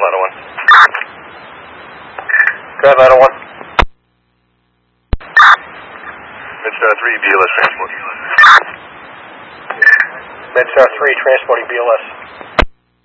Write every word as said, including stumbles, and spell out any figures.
Atlanta one. Go ahead, Atlanta one. Midstar three, B L S transport. Midstar three, transporting B L S.